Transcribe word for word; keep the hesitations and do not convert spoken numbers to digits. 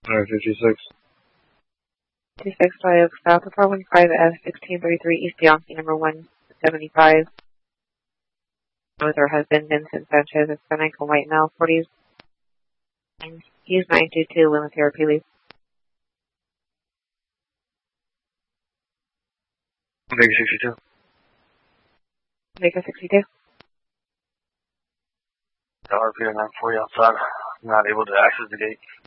Alright, fifty-six. fifty-six, Oak South, four one five F, sixteen thirty-three East Yankee, number one seventy-five. With her husband, Vincent Sanchez, it's the Michael White male, forties. He's nine two two, Women's Therapy Leave. Make sixty-two. Make a sixty-two. R P nine forty outside. Not able to access the gate.